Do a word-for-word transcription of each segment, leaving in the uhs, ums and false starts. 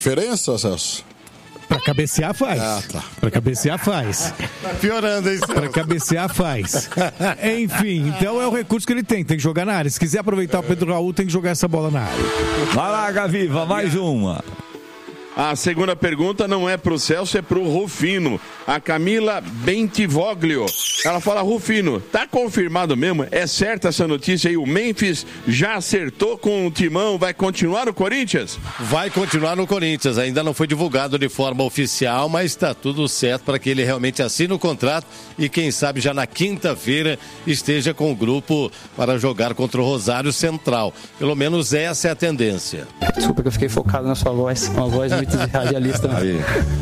Diferença, Celso? Pra cabecear faz. Ah, tá. Pra cabecear faz. Tá piorando, hein, Celso? Pra cabecear faz. Enfim, então é o recurso que ele tem. Tem que jogar na área. Se quiser aproveitar o Pedro Raul, tem que jogar essa bola na área. Vai lá, Gaviva, mais uma. A segunda pergunta não é pro Celso, é pro Rufino. A Camila Bentivoglio. Ela fala, Rufino, tá confirmado mesmo? É certa essa notícia aí? O Memphis já acertou com o Timão, vai continuar no Corinthians? Vai continuar no Corinthians. Ainda não foi divulgado de forma oficial, mas está tudo certo para que ele realmente assine o contrato e quem sabe já na quinta-feira esteja com o grupo para jogar contra o Rosário Central. Pelo menos essa é a tendência. Desculpa que eu fiquei focado na sua voz. Uma voz muito de radialista. Aí.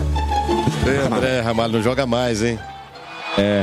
André Ramalho não joga mais, hein? É.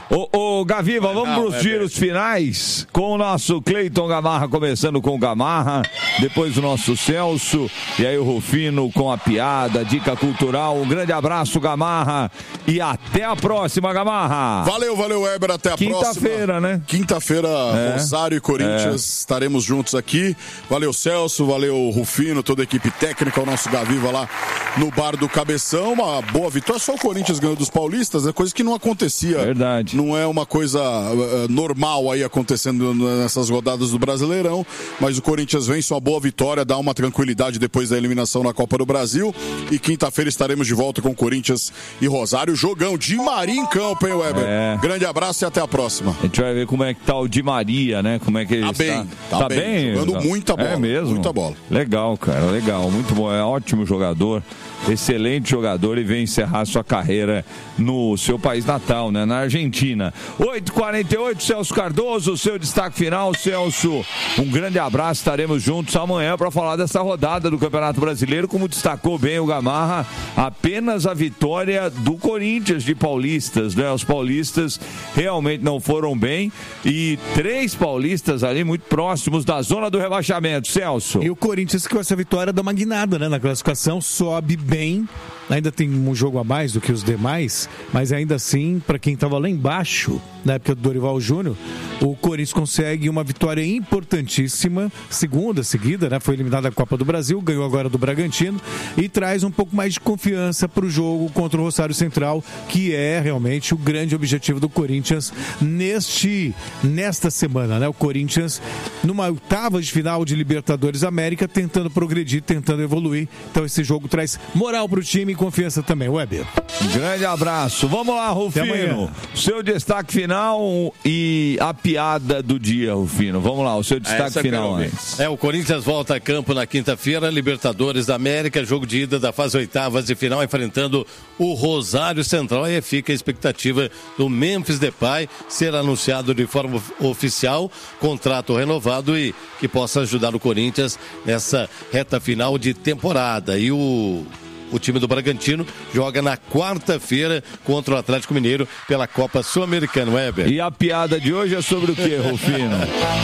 Ô, ô Gaviva, vamos não, pros é giros bem. finais com o nosso Cleiton Gamarra, começando com o Gamarra, depois o nosso Celso, e aí o Rufino com a piada, dica cultural. Um grande abraço, Gamarra, e até a próxima, Gamarra. Valeu, valeu, Weber, até a Quinta próxima. Quinta-feira, né? Quinta-feira, É. Rosário e Corinthians, É. estaremos juntos aqui. Valeu, Celso, valeu, Rufino, toda a equipe técnica, o nosso Gaviva lá no Bar do Cabeção. Uma boa vitória, só o Corinthians ganhou dos paulistas, é coisa que não acontecia. Verdade. Não é uma coisa uh, normal aí acontecendo nessas rodadas do Brasileirão, mas o Corinthians vence uma boa vitória, dá uma tranquilidade depois da eliminação na Copa do Brasil, e quinta-feira estaremos de volta com Corinthians e Rosário. Jogão de Maria em campo, hein, Weber? É. Grande abraço e até a próxima. A gente vai ver como é que tá o Di Maria, né? Como é que ele Tá está. bem, tá bem. Jogando muita bola, É mesmo? muita bola. Legal, cara, legal. Muito bom. É um ótimo jogador, excelente jogador e vem encerrar sua carreira no seu país natal, né? Na Argentina. oito e quarenta e oito, Celso Cardoso, seu destaque final. Celso, um grande abraço. Estaremos juntos amanhã para falar dessa rodada do Campeonato Brasileiro. Como destacou bem o Gamarra, apenas a vitória do Corinthians de paulistas, né? Os paulistas realmente não foram bem e três paulistas ali muito próximos da zona do rebaixamento. Celso. E o Corinthians, com essa vitória, dá uma guinada, né, na classificação, sobe bem. Ainda tem um jogo a mais do que os demais, mas ainda assim, para quem estava lá embaixo, na época do Dorival Júnior, o Corinthians consegue uma vitória importantíssima, segunda seguida, né? Foi eliminado da Copa do Brasil, ganhou agora do Bragantino e traz um pouco mais de confiança para o jogo contra o Rosário Central, que é realmente o grande objetivo do Corinthians neste, nesta semana, né? O Corinthians numa oitava de final de Libertadores América, tentando progredir, tentando evoluir. Então esse jogo traz moral para o time e confiança também, Weber. Grande abraço. Vamos lá, Rufino. Seu destaque final e a piada do dia, Rufino. Vamos lá, o seu destaque Essa final. é, é, o Corinthians volta a campo na quinta-feira, Libertadores da América, jogo de ida da fase oitavas de final, enfrentando o Rosário Central. Aí fica a expectativa do Memphis Depay ser anunciado de forma oficial, contrato renovado e que possa ajudar o Corinthians nessa reta final de temporada. E o O time do Bragantino joga na quarta-feira contra o Atlético Mineiro pela Copa Sul-Americana, Weber. E a piada de hoje é sobre o quê, Rufino?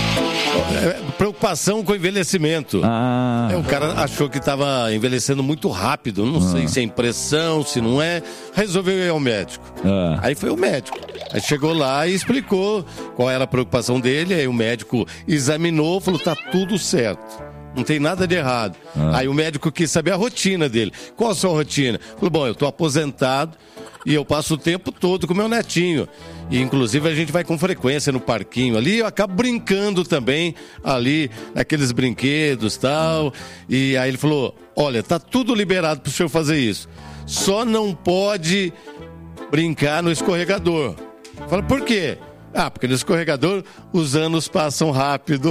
É, preocupação com o envelhecimento. Ah. É, o cara achou que estava envelhecendo muito rápido, não Ah. sei se é impressão, se não é. Resolveu ir ao médico. Ah. Aí foi o médico. Aí chegou lá e explicou qual era a preocupação dele. Aí o médico examinou, falou: tá tudo certo. Não tem nada de errado. Ah. Aí o médico quis saber a rotina dele. Qual a sua rotina? Falou: bom, eu estou aposentado e eu passo o tempo todo com meu netinho. E inclusive a gente vai com frequência no parquinho ali, eu acabo brincando também ali, naqueles brinquedos e tal. E aí ele falou: olha, tá tudo liberado pro senhor fazer isso. Só não pode brincar no escorregador. Fala, por quê? Ah, porque no escorregador os anos passam rápido.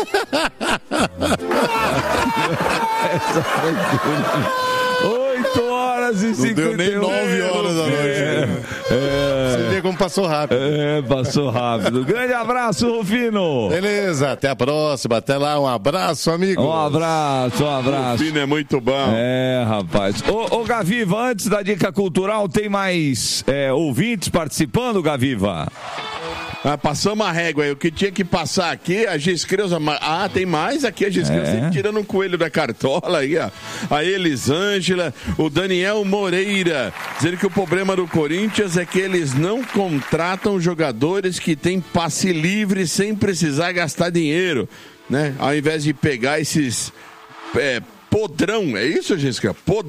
Essa foi oito horas e cinquenta e um. Não deu nem nove horas da noite. É, é, Você vê como passou rápido. É, passou rápido. Grande abraço, Rufino. Beleza, até a próxima. Até lá, um abraço, amigo. Um abraço, um abraço. Rufino é muito bom. É, rapaz. Ô, ô Gaviva, antes da dica cultural, tem mais é, ouvintes participando, Gaviva? Ah, passamos a régua aí. O que tinha que passar aqui, a Giscreuza. Ah, tem mais aqui. A Giscreuza É. tirando um coelho da cartola aí, ó. A Elisângela, o Daniel Moreira, dizendo que o problema do Corinthians é que eles não contratam jogadores que têm passe livre sem precisar gastar dinheiro, né? Ao invés de pegar esses é, podrão, é isso, Jéssica? Podrão.